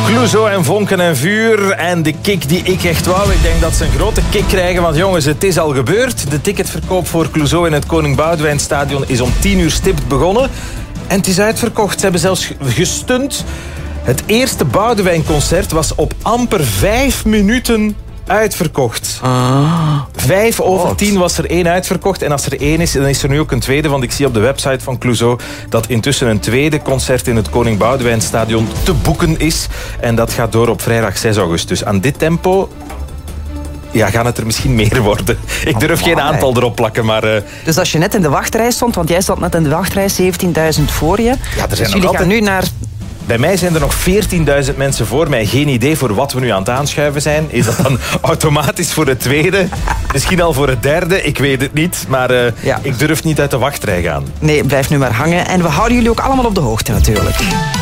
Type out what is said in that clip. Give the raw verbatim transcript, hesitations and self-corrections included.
Clouseau en Vonken en Vuur. En de kick die ik echt wou. Ik denk dat ze een grote kick krijgen. Want jongens, het is al gebeurd. De ticketverkoop voor Clouseau in het Koning Boudewijnstadion is om tien uur stipt begonnen. En het is uitverkocht. Ze hebben zelfs gestunt. Het eerste Boudewijnconcert was op amper vijf minuten uitverkocht. Ah. Vijf over Wat? tien was er één uitverkocht. En als er één is, dan is er nu ook een tweede. Want ik zie op de website van Clouseau dat intussen een tweede concert in het Koning Boudewijnstadion te boeken is. En dat gaat door op vrijdag zes augustus. Aan dit tempo... Ja, gaan het er misschien meer worden. Ik durf Oh, geen my. aantal erop plakken, maar... Uh, Dus als je net in de wachtrij stond, want jij stond net in de wachtrij, zeventienduizend voor je. er zijn dus nog jullie altijd- gaan nu naar... Bij mij zijn er nog veertienduizend mensen voor mij. Geen idee voor wat we nu aan het aanschuiven zijn. Is dat dan automatisch voor het tweede? Misschien al voor het derde? Ik weet het niet. Maar uh, Ja. ik durf niet uit de wachtrij gaan. Nee, blijf nu maar hangen. En we houden jullie ook allemaal op de hoogte natuurlijk.